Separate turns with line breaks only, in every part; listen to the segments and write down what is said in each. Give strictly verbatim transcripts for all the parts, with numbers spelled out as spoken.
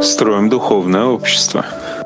строим духовное общество.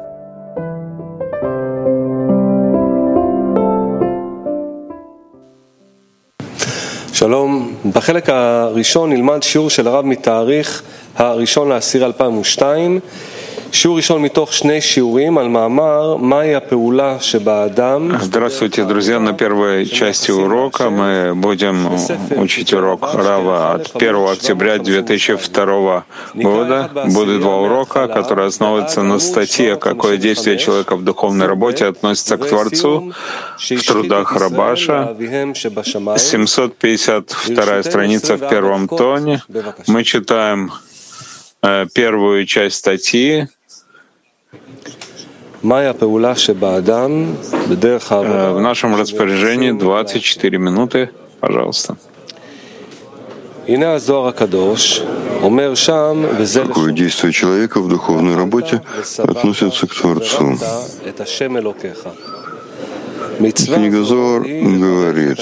שלום, בחלק הראשון נלמד שיעור של הרב מתאריך הראשון לעשיר אלפיים ושתיים, שיעור ראשון מתוך שני שיעורים על מאמר מהי הפעולה שבאדם.
Здравствуйте, друзья! На первой части урока мы будем учить урок Рава от первого октября две тысячи второго года. Будут два урока, которые основываются на статье «Какое действие человека в духовной работе относится к Творцу» в трудах Рабаша, семьсот пятьдесят вторая страница в первом томе. Мы читаем э, первую часть статьи. В нашем распоряжении двадцать четыре минуты. Пожалуйста.
Какое действие человека в духовной работе относится к Творцу? Книга Зоар говорит: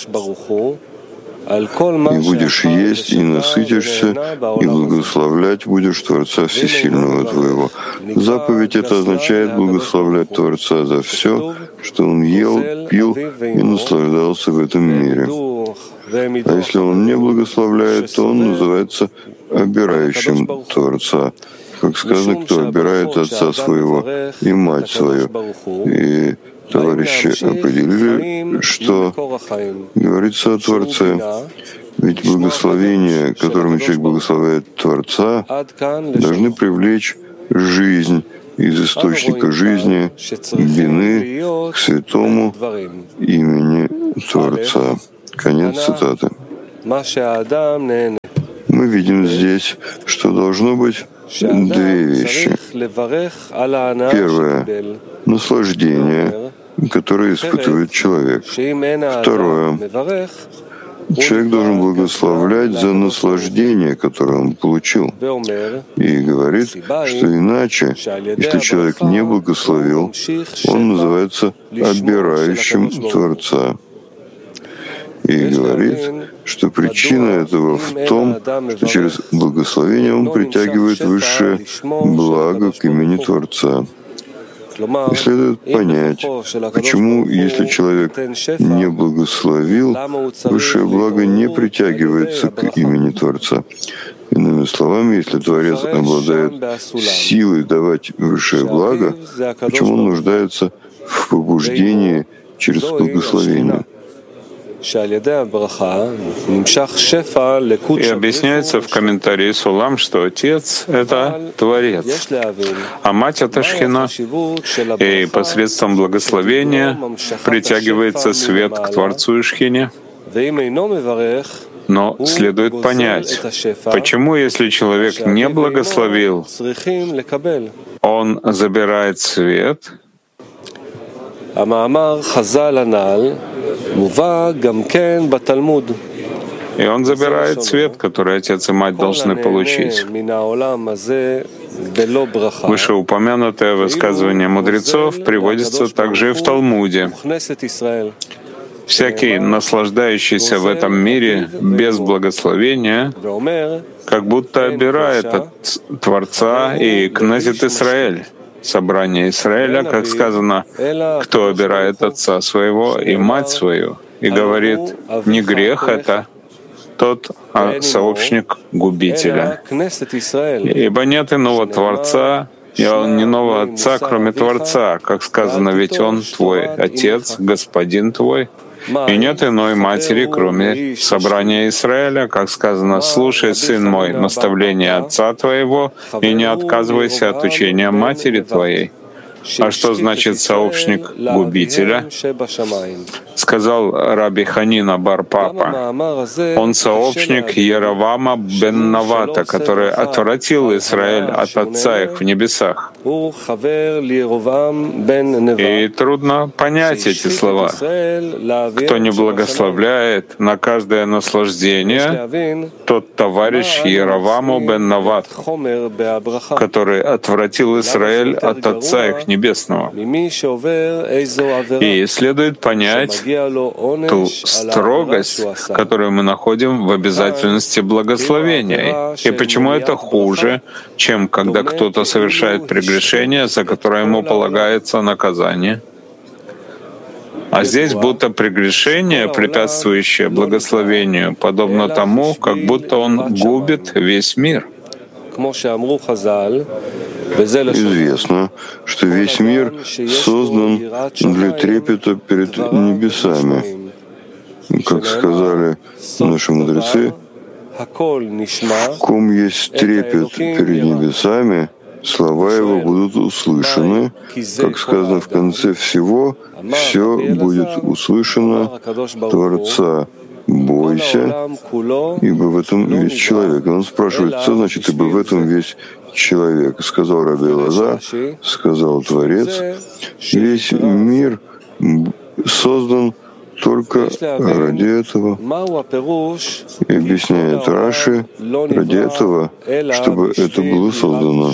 «И будешь есть, и насытишься, и благословлять будешь Творца Всесильного твоего». Заповедь это означает благословлять Творца за все, что он ел, пил и наслаждался в этом мире. А если он не благословляет, то он называется обирающим Творца. Как сказано, кто обирает отца своего и мать свою. И товарищи определили, что говорится о Творце. Ведь благословения, которыми человек благословляет Творца, должны привлечь жизнь из источника жизни, бины, к святому имени Творца. Конец цитаты. Мы видим здесь, что должно быть две вещи. Первое — наслаждение, которое испытывает человек. Второе — человек должен благословлять за наслаждение, которое он получил. И говорит, что иначе, если человек не благословил, он называется обирающим Творца. И говорит, что причина этого в том, что через благословение он притягивает высшее благо к имени Творца. И следует понять, почему, если человек не благословил, высшее благо не притягивается к имени Творца. Иными словами, если Творец обладает силой давать высшее благо, почему он нуждается в побуждении через благословение?
И объясняется в комментарии Сулам, что Отец — это Творец, а Мать — это Шхина, и посредством благословения притягивается свет к Творцу и Шхине. Но следует понять, почему, если человек не благословил, он забирает свет. И он забирает свет, который отец и мать должны получить. Вышеупомянутое высказывание мудрецов приводится также и в Талмуде. Всякий, наслаждающийся в этом мире без благословения, как будто обирает от Творца и Кнесет Исраэль, собрание Израиля, как сказано, кто обирает отца своего и мать свою, и говорит, не грех это, тот а сообщник губителя. Ибо нет иного Творца, и он не иного Отца, кроме Творца, как сказано, ведь Он твой Отец, Господин твой, и нет иной матери, кроме собрания Израиля, как сказано, «Слушай, сын мой, наставление отца твоего, и не отказывайся от учения матери твоей». А что значит сообщник губителя? Сказал Раби Ханина бар Папа. Он сообщник Яровама бен Навата, который отвратил Израиль от отца их в небесах. И трудно понять эти слова. Кто не благословляет на каждое наслаждение, тот товарищ Яроваму бен Нават, который отвратил Израиль от отца их Небесного. И следует понять ту строгость, которую мы находим в обязательности благословения, и почему это хуже, чем когда кто-то совершает прегрешение, за которое ему полагается наказание. А здесь будто прегрешение, препятствующее благословению, подобно тому, как будто он губит весь мир.
Известно, что весь мир создан для трепета перед небесами. Как сказали наши мудрецы, в ком есть трепет перед небесами, слова его будут услышаны. Как сказано в конце всего, все будет услышано Творца. Бойся, ибо в этом весь человек. И он спрашивает, что значит, ибо в этом весь человек? Сказал Раби Элазар, сказал Творец, весь мир создан только ради этого. И объясняет Раши, ради этого, чтобы это было создано.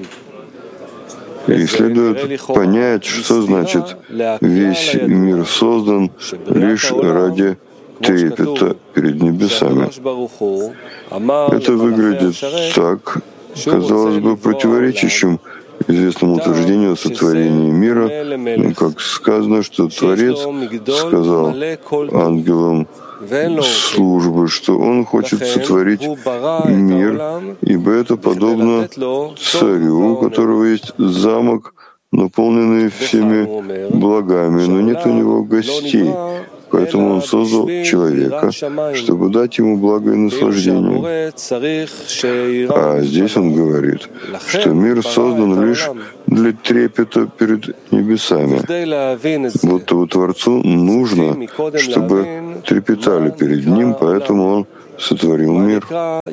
И следует понять, что значит весь мир создан лишь ради трепета перед небесами. Это выглядит так, казалось бы, противоречащим известному утверждению о сотворении мира, как сказано, что Творец сказал ангелам службы, что он хочет сотворить мир, ибо это подобно царю, у которого есть замок, наполненный всеми благами, но нет у него гостей. Поэтому он создал человека, чтобы дать ему благо и наслаждение. А здесь он говорит, что мир создан лишь для трепета перед небесами. Будто у Творцу нужно, чтобы трепетали перед Ним, поэтому Он сотворил мир.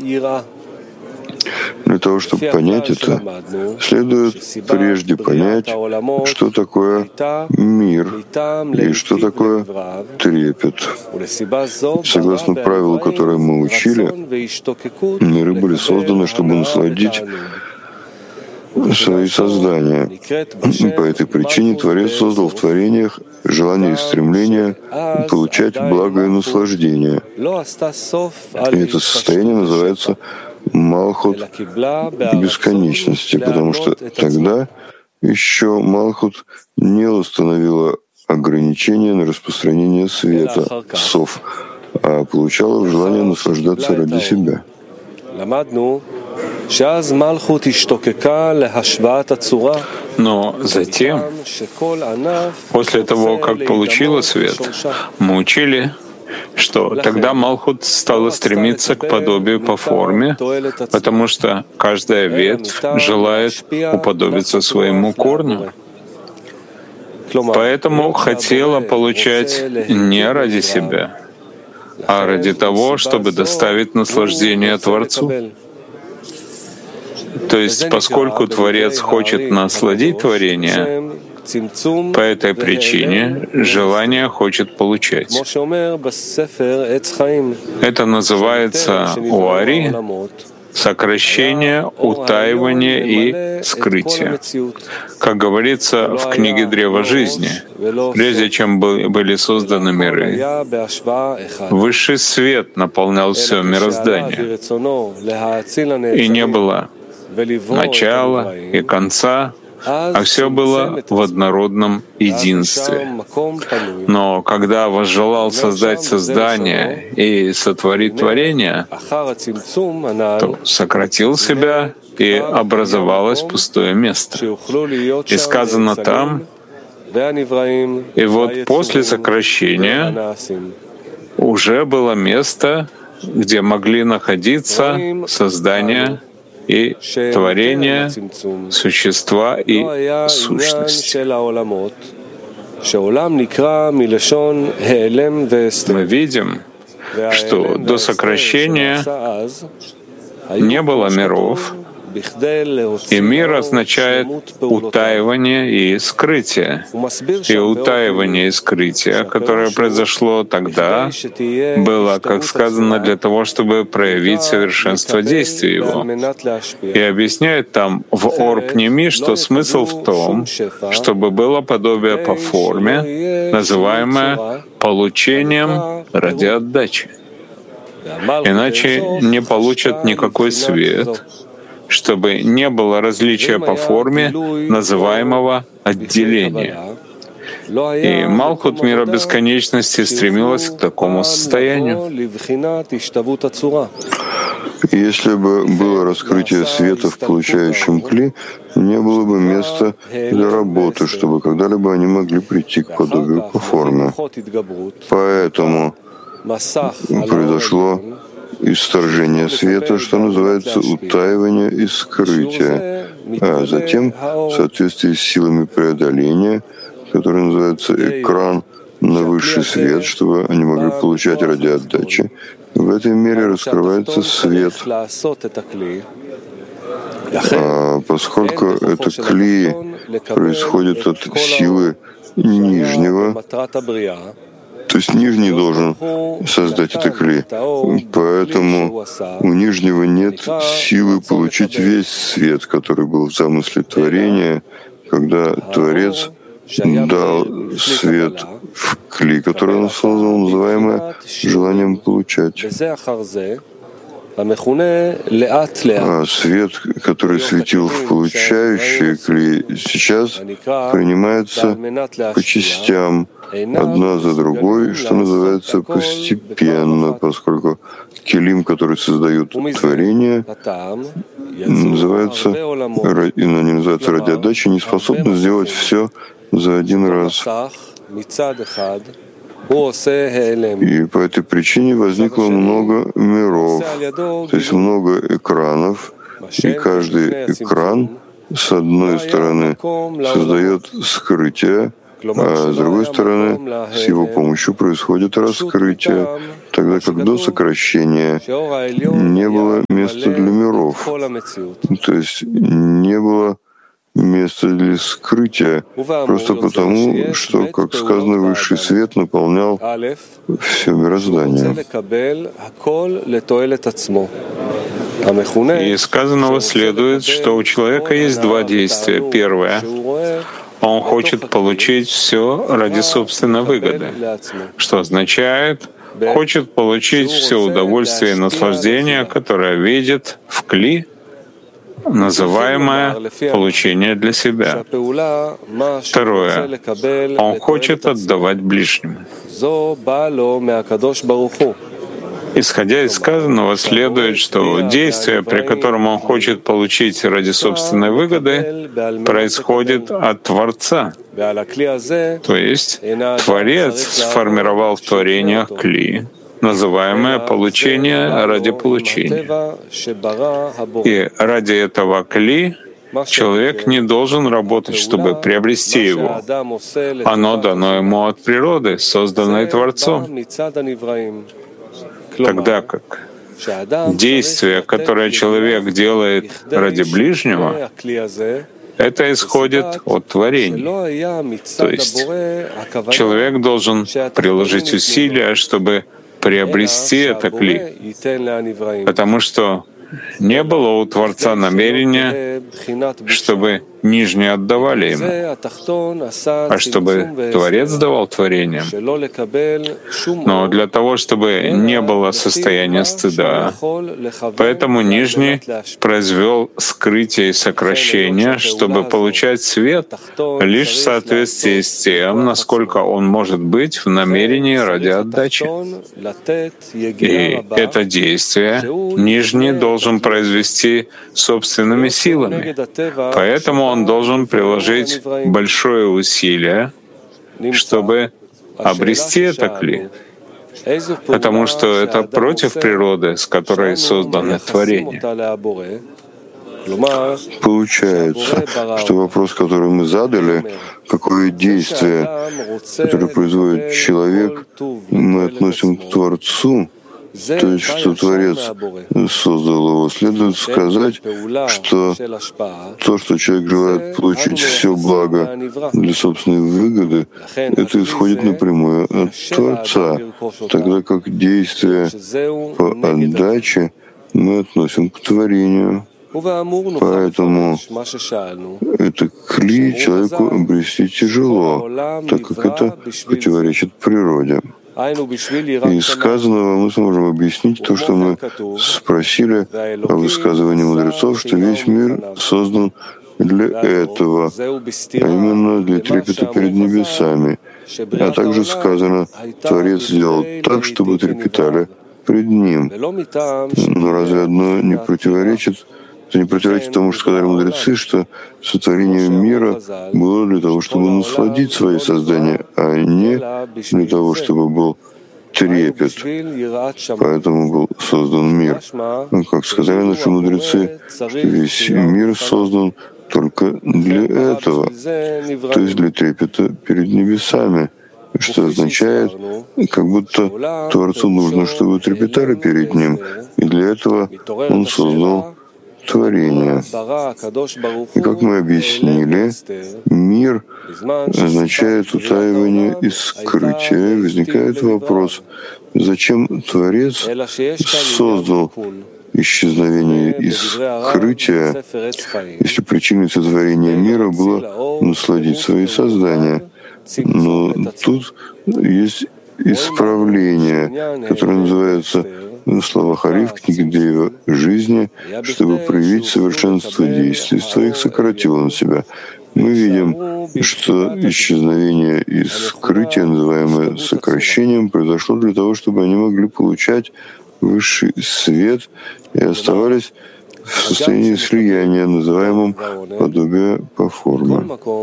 Для того, чтобы понять это, следует прежде понять, что такое мир и что такое трепет. Согласно правилу, которое мы учили, миры были созданы, чтобы насладить свои создания. По этой причине Творец создал в творениях желание и стремление получать благо и наслаждение. И это состояние называется Малхут бесконечности, потому что тогда еще Малхут не установила ограничения на распространение света, сов, а получала желание наслаждаться ради себя.
Но затем, после того, как получила свет, мы учили, что тогда Малхут стала стремиться к подобию по форме, потому что каждая ветвь желает уподобиться своему корню. Поэтому хотела получать не ради себя, а ради того, чтобы доставить наслаждение Творцу. То есть, поскольку Творец хочет насладить творение, по этой причине желание хочет получать. Это называется у Ари сокращение, утаивание и скрытие. Как говорится в книге «Древо жизни», прежде чем были созданы миры, высший свет наполнял все мироздание, и не было начала и конца, а все было в однородном единстве. Но когда возжелал создать создание и сотворить творение, то сократил себя, и образовалось пустое место. И сказано там, и вот после сокращения уже было место, где могли находиться создания и творение, существа и сущность. Мы видим, что до сокращения не было миров, И мир означает утаивание и скрытие. И утаивание и скрытие, которое произошло тогда, было, как сказано, для того, чтобы проявить совершенство действий его. И объясняет там в Ор-Пними, что смысл в том, чтобы было подобие по форме, называемое получением ради отдачи. Иначе не получат никакой свет, чтобы не было различия по форме, называемого отделения. И Малхут мира бесконечности стремилась к такому состоянию.
Если бы было раскрытие света в получающем кли, не было бы места для работы, чтобы когда-либо они могли прийти к подобию по форме. Поэтому произошло исторжение света, что называется утаивание и скрытие, а затем, в соответствии с силами преодоления, который называется экран, на высший свет, чтобы они могли получать ради отдачи, в этой мере раскрывается свет. А поскольку это кли происходит от силы нижнего, то есть нижний должен создать это кли. Поэтому у нижнего нет силы получить весь свет, который был в замысле творения, когда Творец дал свет в кли, который он создал, называемое желанием получать. А свет, который светил в получающие кли, сейчас принимается по частям, одна за другой, что называется постепенно, поскольку келим, который создают творение, называется, они называются ради отдачи, не способны сделать все за один раз. И по этой причине возникло много миров, то есть много экранов, и каждый экран с одной стороны создает скрытие, а с другой стороны с его помощью происходит раскрытие, тогда как до сокращения не было места для миров, то есть не было место для скрытия, просто потому, что, как сказано, высший свет наполнял все мироздание.
И из сказанного следует, что у человека есть два действия. Первое — он хочет получить все ради собственной выгоды, что означает, хочет получить все удовольствие и наслаждение, которое видит в кли, называемое получение для себя. Второе. Он хочет отдавать ближнему. Исходя из сказанного, следует, что действие, при котором он хочет получить ради собственной выгоды, происходит от Творца. То есть Творец сформировал в творениях кли, называемое получение ради получения. И ради этого кли человек не должен работать, чтобы приобрести его. Оно дано ему от природы, созданной Творцом. Тогда как действие, которое человек делает ради ближнего, это исходит от творения. То есть человек должен приложить усилия, чтобы приобрести это кли, потому что не было у Творца намерения, чтобы нижние отдавали ему, а чтобы Творец давал творением. Но для того, чтобы не было состояния стыда, поэтому нижний произвел скрытие и сокращение, чтобы получать свет лишь в соответствии с тем, насколько он может быть в намерении ради отдачи. И это действие нижний должен произвести собственными силами. Поэтому он должен приложить большое усилие, чтобы обрести это кли, потому что это против природы, с которой созданы творения.
Получается, что вопрос, который мы задали, какое действие, которое производит человек, мы относим к Творцу, то есть что Творец создал его, следует сказать, что то, что человек желает получить все благо для собственной выгоды, это исходит напрямую от Творца, тогда как действие по отдаче мы относим к творению. Поэтому это кли человеку обрести тяжело, так как это противоречит природе. Из сказанного мы сможем объяснить то, что мы спросили о высказывании мудрецов, что весь мир создан для этого, а именно для трепета перед небесами. А также сказано, Творец сделал так, чтобы трепетали пред Ним. Но разве одно не противоречит Это не противоречит тому, что сказали мудрецы, что сотворение мира было для того, чтобы насладить свои создания, а не для того, чтобы был трепет. Поэтому был создан мир. Ну, как сказали наши мудрецы, что весь мир создан только для этого, то есть для трепета перед небесами, что означает, как будто Творцу нужно, чтобы трепетали перед Ним, и для этого Он создал творение. И как мы объяснили, мир означает утаивание и скрытие. Возникает вопрос, зачем Творец создал исчезновение и скрытие, если причиной сотворения мира было насладить свои создания. Но тут есть исправление, которое называется в словах Ари в книге Дева «Жизни», чтобы проявить совершенство действий своих, сократил он себя. Мы видим, что исчезновение и скрытие, называемое сокращением, произошло для того, чтобы они могли получать высший свет и оставались в состоянии слияния, называемом подобие по форме.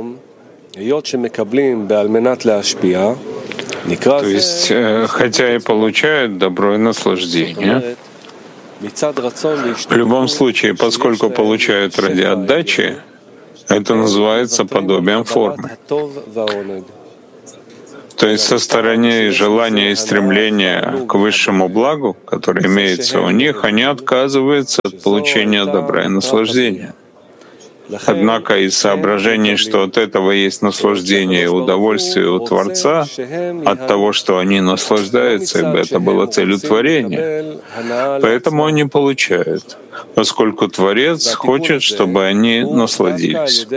То есть, хотя и получают добро и наслаждение, в любом случае, поскольку получают ради отдачи, это называется подобием формы. То есть со стороны желания и стремления к высшему благу, которое имеется у них, они отказываются от получения добра и наслаждения. Однако из соображений, что от этого есть наслаждение и удовольствие у Творца, от того, что они наслаждаются, ибо это было целью творения, поэтому они получают, поскольку Творец хочет, чтобы они насладились,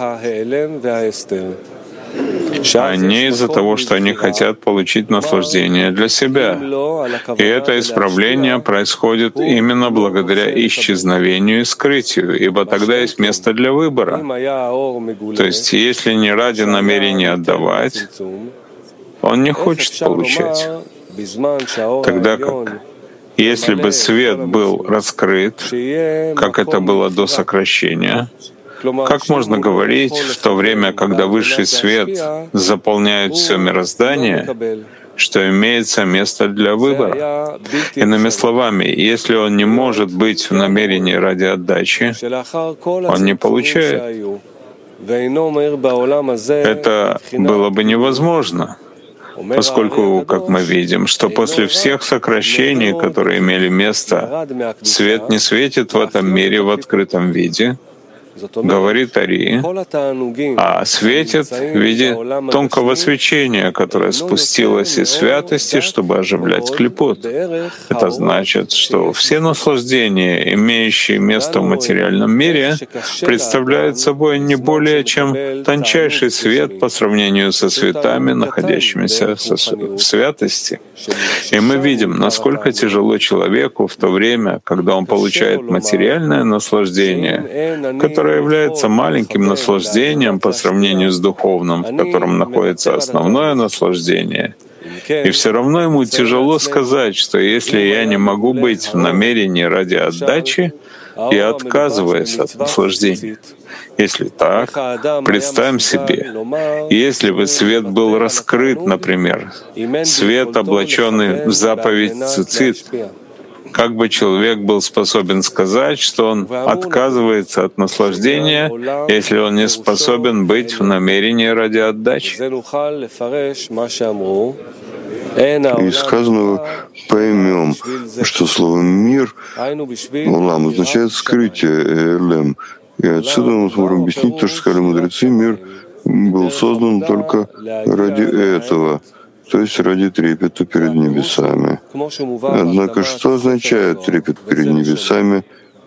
а не из-за того, что они хотят получить наслаждение для себя. И это исправление происходит именно благодаря исчезновению и скрытию, ибо тогда есть место для выбора. То есть, если не ради намерения отдавать, он не хочет получать. Тогда как, если бы свет был раскрыт, как это было до сокращения, как можно говорить в то время, когда высший свет заполняет все мироздание, что имеется место для выбора? Иными словами, если он не может быть в намерении ради отдачи, он не получает. Это было бы невозможно, поскольку, как мы видим, что после всех сокращений, которые имели место, свет не светит в этом мире в открытом виде, говорит Ари, а светит в виде тонкого свечения, которое спустилось из святости, чтобы оживлять клипот. Это значит, что все наслаждения, имеющие место в материальном мире, представляют собой не более чем тончайший свет по сравнению со светами, находящимися в святости. И мы видим, насколько тяжело человеку в то время, когда он получает материальное наслаждение, которое является маленьким наслаждением по сравнению с духовным, в котором находится основное наслаждение. И все равно ему тяжело сказать, что если я не могу быть в намерении ради отдачи, я отказываюсь от наслаждения. Если так, представим себе, если бы свет был раскрыт, например, свет, облаченный в заповедь цицит, как бы человек был способен сказать, что он отказывается от наслаждения, если он не способен быть в намерении ради отдачи?
Из сказанного поймем, что слово «мир» «олам» означает «скрытие» «элем». И отсюда мы сможем объяснить то, что сказали мудрецы, мир был создан только ради этого, то есть ради трепета перед небесами. Однако что означает трепет перед небесами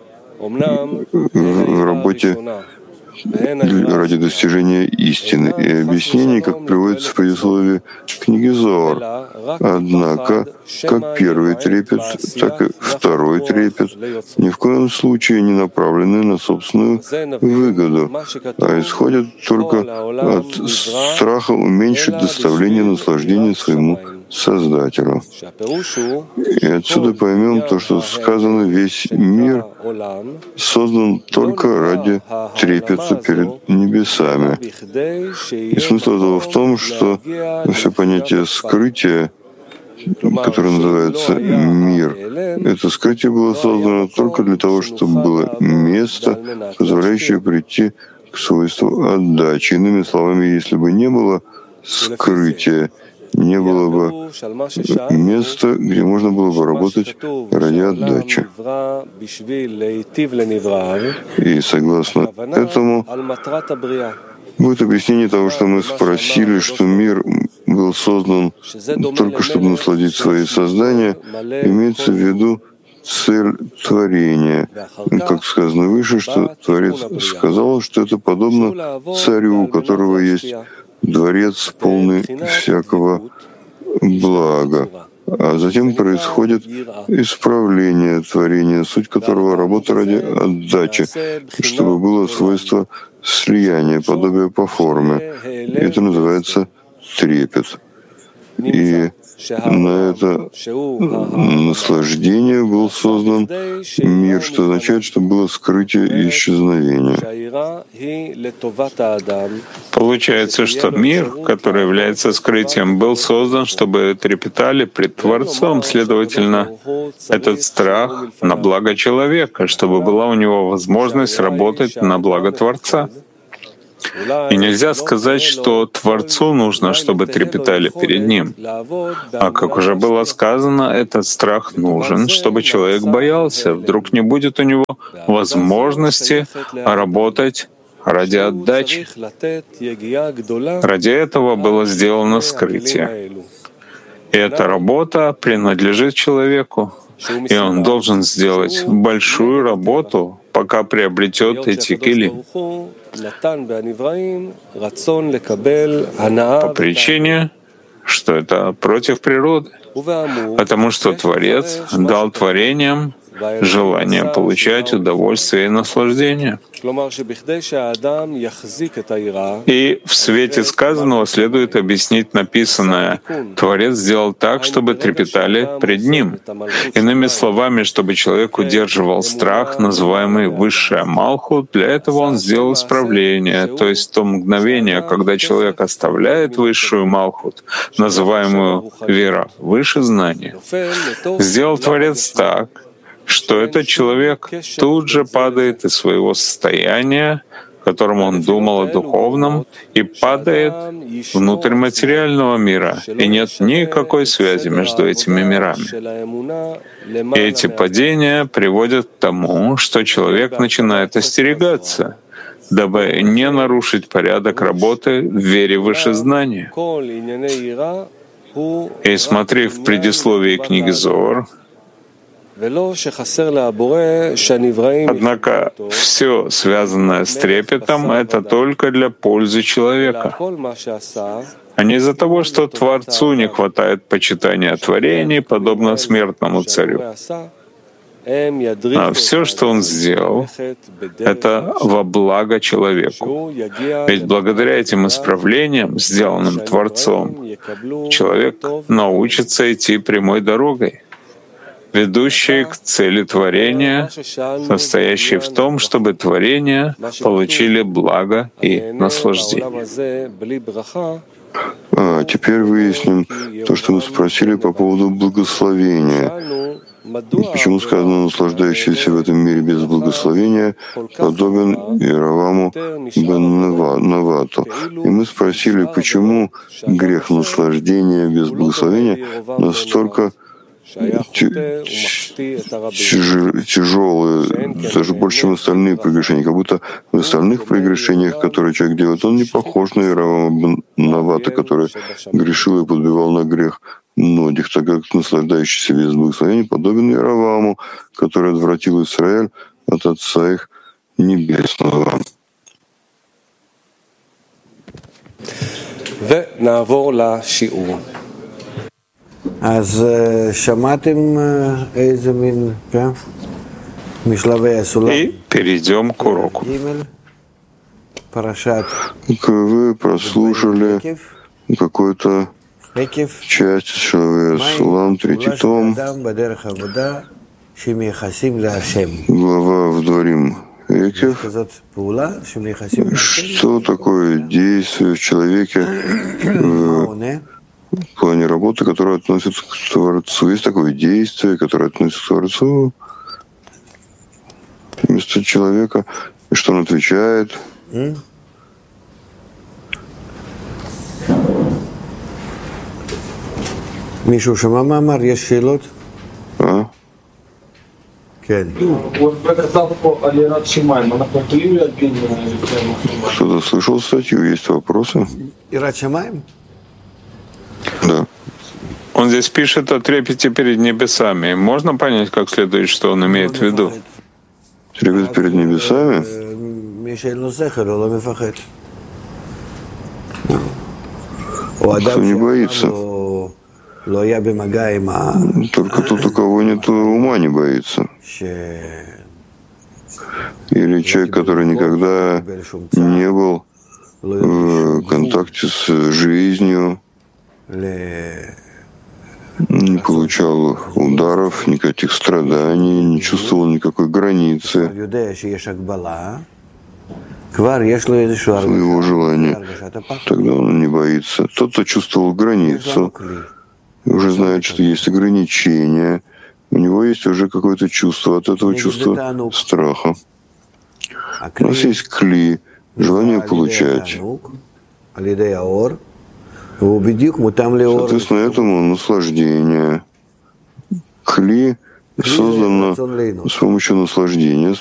в работе ради достижения истины? И объяснение, как приводится в предисловии книги Зоар. Однако, как первый трепет, так и второй трепет ни в коем случае не направлены на собственную выгоду, а исходят только от страха уменьшить доставление наслаждения своему Создателю. И отсюда поймем то, что сказано, весь мир создан только ради трепета перед небесами. И смысл этого в том, что все понятие скрытия, которое называется мир, это скрытие было создано только для того, чтобы было место, позволяющее прийти к свойству отдачи. Иными словами, если бы не было скрытия, не было бы места, где можно было бы работать ради отдачи. И согласно этому будет объяснение того, что мы спросили, что мир был создан только чтобы насладить свои создания, имеется в виду цель творения. Как сказано выше, что Творец сказал, что это подобно царю, у которого есть дворец, полный всякого блага. А затем происходит исправление творения, суть которого работа ради отдачи, чтобы было свойство слияния, подобие по форме. И это называется трепет. И на это наслаждение был создан мир, что означает, что было скрытие и исчезновение.
Получается, что мир, который является скрытием, был создан, чтобы трепетали пред Творцом. Следовательно, этот страх на благо человека, чтобы была у него возможность работать на благо Творца. И нельзя сказать, что Творцу нужно, чтобы трепетали перед Ним. А как уже было сказано, этот страх нужен, чтобы человек боялся. Вдруг не будет у него возможности работать ради отдачи. Ради этого было сделано скрытие. И эта работа принадлежит человеку. И он должен сделать большую работу, пока приобретет эти килим. По причине, что это против природы. Потому что Творец дал творениям желание получать удовольствие и наслаждение. И в свете сказанного следует объяснить написанное. Творец сделал так, чтобы трепетали пред Ним. Иными словами, чтобы человек удерживал страх, называемый высшая Малхут, для этого он сделал исправление, то есть то мгновение, когда человек оставляет высшую Малхут, называемую вера, выше знания. Сделал Творец так, что этот человек тут же падает из своего состояния, в котором он думал о духовном, и падает внутрь материального мира, и нет никакой связи между этими мирами. И эти падения приводят к тому, что человек начинает остерегаться, дабы не нарушить порядок работы в вере выше знания. И смотри в предисловии книги Зоар, однако все, связанное с трепетом, это только для пользы человека, а не из-за того, что Творцу не хватает почитания творений, подобно смертному царю. А все, что он сделал, это во благо человеку. Ведь благодаря этим исправлениям, сделанным Творцом, человек научится идти прямой дорогой, ведущие к цели творения, состоящей в том, чтобы творения получили благо и наслаждение.
А теперь выясним то, что вы спросили по поводу благословения. Почему сказано, наслаждающийся в этом мире без благословения подобен Иераваму бен Навату? И мы спросили, почему грех наслаждения без благословения настолько тяжелые, даже больше, чем остальные прегрешения. Как будто в остальных прегрешениях, которые человек делает, он не похож на Иеравама бен Навата, который грешил и подбивал на грех многих, так как наслаждающийся без благословения подобен Иераваму, который отвратил Израиль от Отца их Небесного.
אז שמעתם איזה מין, כן? משלבי הסולם.
И перейдем к уроку.
פרשת.
Вы прослушали какую-то часть Шлавея Сулам, третий том, глава в Дворим Экев. Что такое действие в человеке в плане работы, которое относится к Творцу? Есть такое действие, которое относится к Творцу вместо человека, и что он отвечает?
מישהו שמע מה אמר? יש שאלות?
אה?
כן.
Кто-то слышал статью? Есть вопросы?
יראת שמיים?
Да.
Он здесь пишет о трепете перед небесами. Можно понять, как следует, что он имеет в виду?
Трепет перед небесами?
מי שאין לו שכל, הוא לא מפחד. או אדם
не боится.
לא היה במגע עם ה...
Только тот, у кого нет ума, не боится. Или человек, который никогда не был в контакте с жизнью, не получал ударов, никаких страданий, не чувствовал никакой границы своего желания. Тогда он не боится. Тот, кто чувствовал границу, уже знает, что есть ограничения, у него есть уже какое-то чувство, от этого чувства страха. У нас есть кли, желание получать. Соответственно, этому наслаждение. Кли создано с помощью наслаждения,